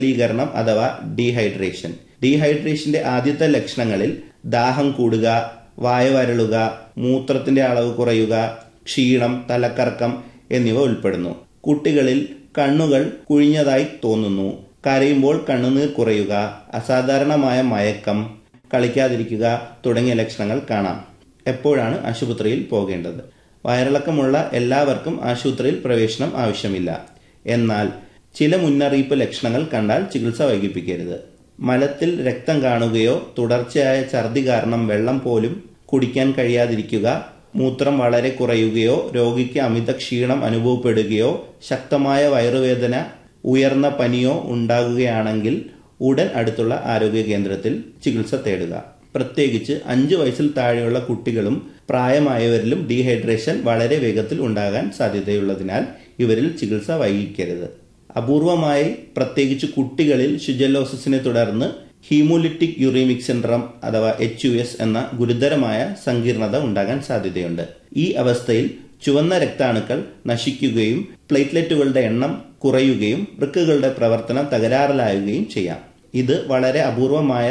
നിർജ്ജലീകരണം അഥവാ ഡീഹൈഡ്രേഷൻ. ഡീഹൈഡ്രേഷന്റെ ആദ്യത്തെ ലക്ഷണങ്ങളിൽ ദാഹം കൂടുക, വായ വരളുക, മൂത്രത്തിന്റെ അളവ് കുറയുക, ക്ഷീണം, തലക്കറക്കം എന്നിവ ഉൾപ്പെടുന്നു. കുട്ടികളിൽ കണ്ണുകൾ കുഴിഞ്ഞതായി തോന്നുന്നു, കരയുമ്പോൾ കണ്ണുനീർ കുറയുക, അസാധാരണമായ മയക്കം, കളിക്കാതിരിക്കുക തുടങ്ങിയ ലക്ഷണങ്ങൾ കാണാം. എപ്പോഴാണ് ആശുപത്രിയിൽ പോകേണ്ടത്? വയറിളക്കമുള്ള എല്ലാവർക്കും ആശുപത്രിയിൽ പ്രവേശനം ആവശ്യമില്ല. എന്നാൽ ചില മുന്നറിയിപ്പ് ലക്ഷണങ്ങൾ കണ്ടാൽ ചികിത്സ വൈകിപ്പിക്കരുത്. മലത്തിൽ രക്തം കാണുകയോ തുടർച്ചയായ ഛർദി കാരണം വെള്ളം പോലും കുടിക്കാൻ കഴിയാതിരിക്കുക, മൂത്രം വളരെ കുറയുകയോ രോഗിക്ക് അമിത ക്ഷീണം അനുഭവപ്പെടുകയോ ശക്തമായ വയറുവേദന, ഉയർന്ന പനിയോ ഉണ്ടാകുകയാണെങ്കിൽ ഉടൻ അടുത്തുള്ള ആരോഗ്യ കേന്ദ്രത്തിൽ ചികിത്സ തേടുക. പ്രത്യേകിച്ച് 5 വയസ്സിൽ താഴെയുള്ള കുട്ടികളും പ്രായമായവരിലും ഡീഹൈഡ്രേഷൻ വളരെ വേഗത്തിൽ ഉണ്ടാകാൻ സാധ്യതയുള്ളതിനാൽ ഇവരിൽ ചികിത്സ വൈകിക്കരുത്. അപൂർവമായി പ്രത്യേകിച്ച് കുട്ടികളിൽ ഷിഗല്ലോസിസിനെ തുടർന്ന് ഹീമോലിറ്റിക് യൂറീമിക് സിൻഡ്രം അഥവാ HUS എന്ന ഗുരുതരമായ സങ്കീർണത ഉണ്ടാകാൻ സാധ്യതയുണ്ട്. ഈ അവസ്ഥയിൽ ചുവന്ന രക്താണുക്കൾ നശിക്കുകയും പ്ലേറ്റ്ലെറ്റുകളുടെ എണ്ണം കുറയുകയും വൃക്കകളുടെ പ്രവർത്തനം തകരാറിലാവുകയും ചെയ്യാം. ഇത് വളരെ അപൂർവമായ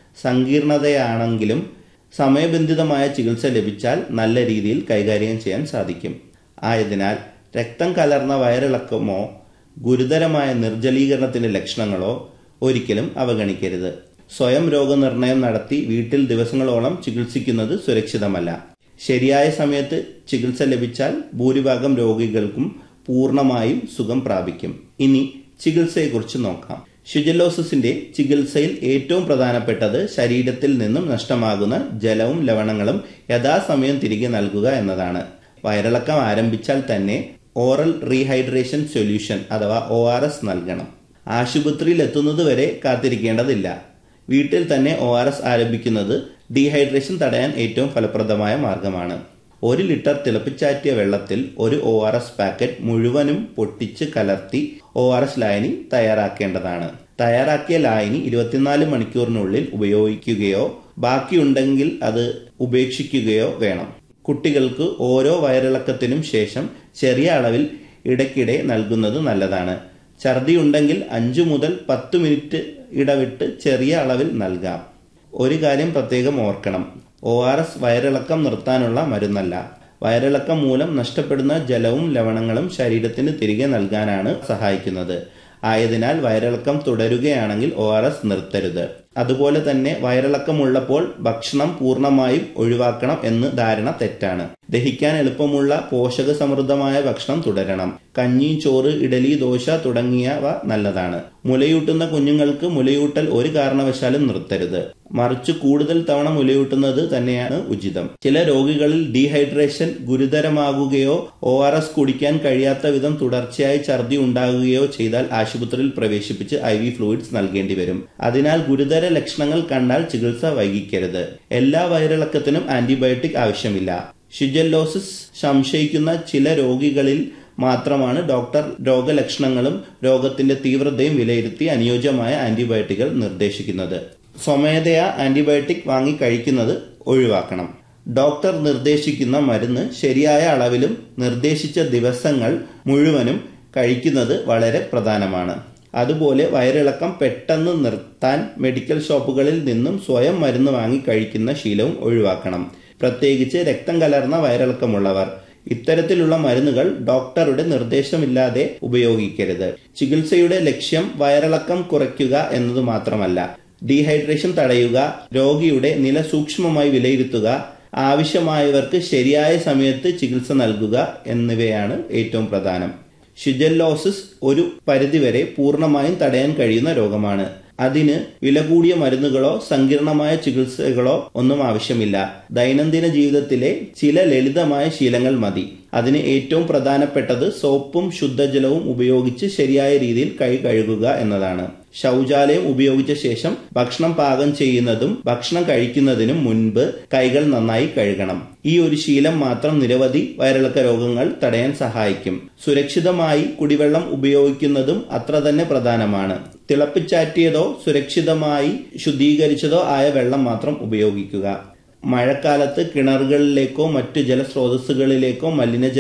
സങ്കീർണതയാണെങ്കിലും സമയബന്ധിതമായ ചികിത്സ ലഭിച്ചാൽ നല്ല രീതിയിൽ കൈകാര്യം ചെയ്യാൻ സാധിക്കും. ആയതിനാൽ രക്തം കലർന്ന വയറിളക്കമോ ഗുരുതരമായ നിർജ്ജലീകരണത്തിന്റെ ലക്ഷണങ്ങളോ ഒരിക്കലും അവഗണിക്കരുത്. സ്വയം രോഗനിർണയം നടത്തി വീട്ടിൽ ദിവസങ്ങളോളം ചികിത്സിക്കുന്നത് സുരക്ഷിതമല്ല. ശരിയായ സമയത്ത് ചികിത്സ ലഭിച്ചാൽ ഭൂരിഭാഗം രോഗികൾക്കും പൂർണ്ണമായും സുഖം പ്രാപിക്കും. ഇനി ചികിത്സയെക്കുറിച്ച് നോക്കാം. ഷിഗല്ലോസിസിന്റെ ചികിത്സയിൽ ഏറ്റവും പ്രധാനപ്പെട്ടത് ശരീരത്തിൽ നിന്നും നഷ്ടമാകുന്ന ജലവും ലവണങ്ങളും യഥാസമയം തിരികെ നൽകുക എന്നതാണ്. വയറിളക്കം ആരംഭിച്ചാൽ തന്നെ ഓറൽ റീഹൈഡ്രേഷൻ സൊല്യൂഷൻ അഥവാ ORS നൽകണം. ആശുപത്രിയിൽ എത്തുന്നതുവരെ കാത്തിരിക്കേണ്ടതില്ല. വീട്ടിൽ തന്നെ ORS ആരംഭിക്കുന്നത് ഡീഹൈഡ്രേഷൻ തടയാൻ ഏറ്റവും ഫലപ്രദമായ മാർഗമാണ്. 1 ലിറ്റർ തിളപ്പിച്ചാറ്റിയ വെള്ളത്തിൽ 1 ORS പാക്കറ്റ് മുഴുവനും പൊട്ടിച്ച് കലർത്തി ORS ലായനി തയ്യാറാക്കേണ്ടതാണ്. തയ്യാറാക്കിയ ലായനി 24 മണിക്കൂറിനുള്ളിൽ ഉപയോഗിക്കുകയോ ബാക്കിയുണ്ടെങ്കിൽ അത് ഉപേക്ഷിക്കുകയോ വേണം. കുട്ടികൾക്ക് ഓരോ വയറിളക്കത്തിനും ശേഷം ചെറിയ അളവിൽ ഇടയ്ക്കിടെ നൽകുന്നത് നല്ലതാണ്. ഛർദി ഉണ്ടെങ്കിൽ 5 മുതൽ 10 മിനിറ്റ് ഇടവിട്ട് ചെറിയ അളവിൽ നൽകാം. ഒരു കാര്യം പ്രത്യേകം ഓർക്കണം, ORS വയറിളക്കം നിർത്താനുള്ള മരുന്നല്ല. വയറിളക്കം മൂലം നഷ്ടപ്പെടുന്ന ജലവും ലവണങ്ങളും ശരീരത്തിന് തിരികെ നൽകാനാണ് സഹായിക്കുന്നത്. ആയതിനാൽ വയറിളക്കം തുടരുകയാണെങ്കിൽ ORS നിർത്തരുത്. അതുപോലെ തന്നെ വയറിളക്കമുള്ളപ്പോൾ ഭക്ഷണം പൂർണ്ണമായും ഒഴിവാക്കണം എന്ന് ധാരണ തെറ്റാണ്. ദഹിക്കാൻ എളുപ്പമുള്ള പോഷക സമൃദ്ധമായ ഭക്ഷണം തുടരണം. കഞ്ഞി, ചോറ്, ഇഡലി, ദോശ തുടങ്ങിയവ നല്ലതാണ്. മുലയൂട്ടുന്ന കുഞ്ഞുങ്ങൾക്ക് മുലയൂട്ടൽ ഒരു കാരണവശാലും നിർത്തരുത്. മറിച്ച് കൂടുതൽ തവണ മുലയൂട്ടുന്നത് തന്നെയാണ് ഉചിതം. ചില രോഗികളിൽ ഡീഹൈഡ്രേഷൻ ഗുരുതരമാകുകയോ ORS കുടിക്കാൻ കഴിയാത്ത വിധം തുടർച്ചയായി ഛർദി ഉണ്ടാകുകയോ ചെയ്താൽ ആശുപത്രിയിൽ പ്രവേശിപ്പിച്ച് IV ഫ്ലൂയിഡ്സ് നൽകേണ്ടി വരും. അതിനാൽ ഗുരുതര ലക്ഷണങ്ങൾ കണ്ടാൽ ചികിത്സ വൈകിക്കരുത്. എല്ലാ വയറിളക്കത്തിനും ആന്റിബയോട്ടിക് ആവശ്യമില്ല. ഷിഗല്ലോസിസ് സംശയിക്കുന്ന ചില രോഗികളിൽ മാത്രമാണ് ഡോക്ടർ രോഗലക്ഷണങ്ങളും രോഗത്തിന്റെ തീവ്രതയും വിലയിരുത്തി അനുയോജ്യമായ ആന്റിബയോട്ടിക്കുകൾ നിർദ്ദേശിക്കുന്നത്. സ്വമേധയാ ആന്റിബയോട്ടിക് വാങ്ങി കഴിക്കുന്നത് ഒഴിവാക്കണം. ഡോക്ടർ നിർദ്ദേശിക്കുന്ന മരുന്ന് ശരിയായ അളവിലും നിർദ്ദേശിച്ച ദിവസങ്ങൾ മുഴുവനും കഴിക്കുന്നത് വളരെ പ്രധാനമാണ്. അതുപോലെ വയറിളക്കം പെട്ടെന്ന് നിർത്താൻ മെഡിക്കൽ ഷോപ്പുകളിൽ നിന്നും സ്വയം മരുന്ന് വാങ്ങി കഴിക്കുന്ന ശീലവും ഒഴിവാക്കണം. പ്രത്യേകിച്ച് രക്തം കലർന്ന വയറിളക്കമുള്ളവർ ഇത്തരത്തിലുള്ള മരുന്നുകൾ ഡോക്ടറുടെ നിർദ്ദേശമില്ലാതെ ഉപയോഗിക്കരുത്. ചികിത്സയുടെ ലക്ഷ്യം വയറിളക്കം കുറയ്ക്കുക എന്നത് മാത്രമല്ല, ഡീഹൈഡ്രേഷൻ തടയുക, രോഗിയുടെ നില സൂക്ഷ്മമായി വിലയിരുത്തുക, ആവശ്യമായവർക്ക് ശരിയായ സമയത്ത് ചികിത്സ നൽകുക എന്നിവയാണ് ഏറ്റവും പ്രധാനം. ഷിഗല്ലോസിസ് ഒരു പരിധിവരെ പൂർണ്ണമായും തടയാൻ കഴിയുന്ന രോഗമാണ്. അതിന് വില കൂടിയ മരുന്നുകളോ സങ്കീർണമായ ചികിത്സകളോ ഒന്നും ആവശ്യമില്ല. ദൈനംദിന ജീവിതത്തിലെ ചില ലളിതമായ ശീലങ്ങൾ മതി. അതിന് ഏറ്റവും പ്രധാനപ്പെട്ടത് സോപ്പും ശുദ്ധജലവും ഉപയോഗിച്ച് ശരിയായ രീതിയിൽ കൈ കഴുകുക എന്നതാണ്. ശൗചാലയം ഉപയോഗിച്ച ശേഷം ഭക്ഷണം പാകം ചെയ്യുന്നതും ഭക്ഷണം കഴിക്കുന്നതിനും മുൻപ് കൈകൾ നന്നായി കഴുകണം. ഈ ഒരു ശീലം മാത്രം നിരവധി വയറിളക്ക രോഗങ്ങൾ തടയാൻ സഹായിക്കും. സുരക്ഷിതമായി കുടിവെള്ളം ഉപയോഗിക്കുന്നതും അത്ര തന്നെ പ്രധാനമാണ്. തിളപ്പിച്ചാറ്റിയതോ സുരക്ഷിതമായി ശുദ്ധീകരിച്ചതോ ആയ വെള്ളം മാത്രം ഉപയോഗിക്കുക. മഴക്കാലത്ത് കിണറുകളിലേക്കോ മറ്റു ജലസ്രോതസ്സുകളിലേക്കോ മലിനജലം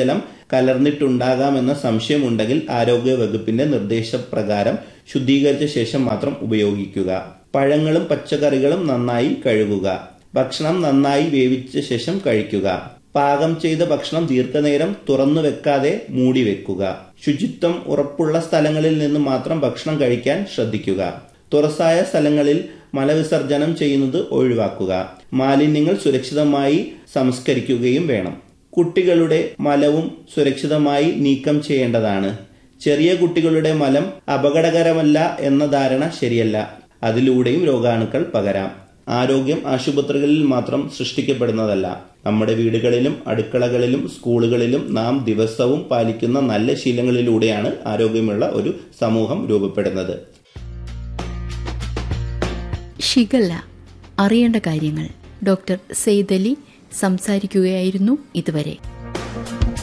കലർന്നിട്ടുണ്ടാകാമെന്ന സംശയമുണ്ടെങ്കിൽ ആരോഗ്യ വകുപ്പിന്റെ നിർദ്ദേശപ്രകാരം ശുദ്ധീകരിച്ച ശേഷം മാത്രം ഉപയോഗിക്കുക. പഴങ്ങളും പച്ചക്കറികളും നന്നായി കഴുകുക. ഭക്ഷണം നന്നായി വേവിച്ച ശേഷം കഴിക്കുക. പാകം ചെയ്ത ഭക്ഷണം ദീർഘനേരം തുറന്നു വെക്കാതെ മൂടി വെക്കുക. ശുചിത്വം ഉറപ്പുള്ള സ്ഥലങ്ങളിൽ നിന്ന് മാത്രം ഭക്ഷണം കഴിക്കാൻ ശ്രദ്ധിക്കുക. തുറസായ സ്ഥലങ്ങളിൽ മലവിസർജനം ചെയ്യുന്നത് ഒഴിവാക്കുക. മാലിന്യങ്ങൾ സുരക്ഷിതമായി സംസ്കരിക്കുകയും വേണം. കുട്ടികളുടെ മലവും സുരക്ഷിതമായി നീക്കം ചെയ്യേണ്ടതാണ്. ചെറിയ കുട്ടികളുടെ മലം അപകടകരമല്ല എന്ന ധാരണ ശരിയല്ല. അതിലൂടെയും രോഗാണുക്കൾ പകരാം. ആരോഗ്യം ആശുപത്രികളിൽ മാത്രം സൃഷ്ടിക്കപ്പെടുന്നതല്ല. നമ്മുടെ വീടുകളിലും അടുക്കളകളിലും സ്കൂളുകളിലും നാം ദിവസവും പാലിക്കുന്ന നല്ല ശീലങ്ങളിലൂടെയാണ് ആരോഗ്യമുള്ള ഒരു സമൂഹം രൂപപ്പെടുന്നത്. ഷിഗല്ല അറിയേണ്ട കാര്യങ്ങൾ ഡോക്ടർ സെയ്ദലി സംസാരിക്കുകയായിരുന്നു ഇതുവരെ.